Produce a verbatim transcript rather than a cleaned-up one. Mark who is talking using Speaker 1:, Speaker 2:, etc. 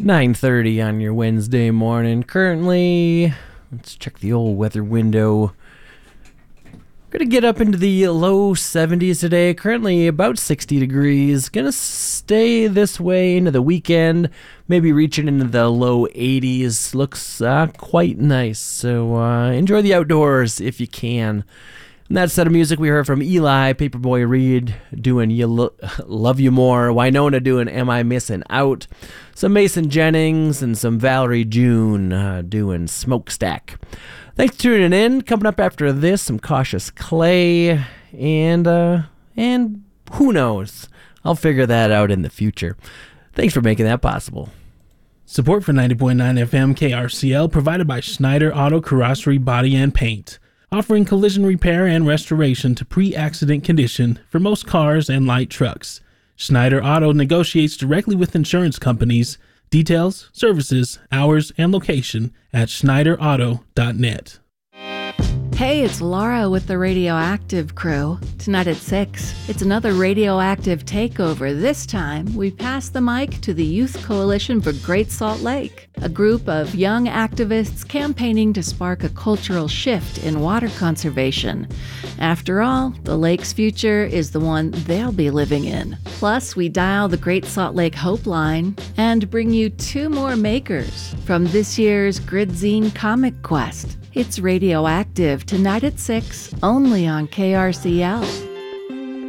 Speaker 1: nine thirty on your Wednesday morning. Currently, let's check the old weather window. Gonna get up into the low seventies today. Currently about sixty degrees. Gonna stay this way into the weekend. Maybe reaching into the low eighties. Looks uh, quite nice. So uh, enjoy the outdoors if you can. And that set of music we heard from Eli, Paperboy Reed doing You Lo- Love You More, Winona doing Am I Missing Out, some Mason Jennings, and some Valerie June uh, doing Smokestack. Thanks for tuning in. Coming up after this, some Cautious Clay, and uh, and who knows? I'll figure that out in the future. Thanks for making that possible.
Speaker 2: Support for ninety point nine F M K R C L provided by Schneider Auto Carrossery Body and Paint, offering collision repair and restoration to pre-accident condition for most cars and light trucks. Schneider Auto negotiates directly with insurance companies. Details, services, hours, and location at schneider auto dot net.
Speaker 3: Hey, it's Laura with the Radioactive crew. Tonight at six, it's another Radioactive takeover. This time, we pass the mic to the Youth Coalition for Great Salt Lake, a group of young activists campaigning to spark a cultural shift in water conservation. After all, the lake's future is the one they'll be living in. Plus, we dial the Great Salt Lake Hope Line and bring you two more makers from this year's Gridzine Comic Quest. It's Radioactive tonight at six, only on K R C L.